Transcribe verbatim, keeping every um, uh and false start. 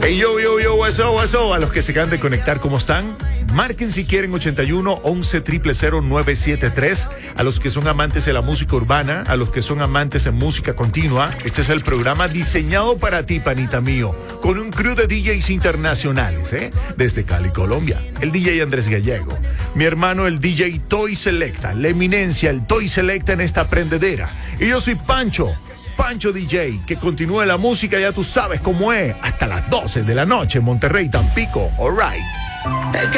Hey, yo, yo, yo, what's up, what's up? A los que se acaban de conectar, ¿cómo están? Marquen si quieren ochenta y uno, once, cero cero cero, nueve siete tres. A los que son amantes de la música urbana, a los que son amantes de música continua, este es el programa diseñado para ti, panita mío, con un crew de D Js internacionales, ¿eh? Desde Cali, Colombia, el D J Andrés Gallego, mi hermano el D J Toy Selecta, la eminencia, el Toy Selecta en esta prendedera. Y yo soy Pancho. Pancho D J, que continúe la música, ya tú sabes cómo es, hasta las doce de la noche en Monterrey, Tampico, all right. Es que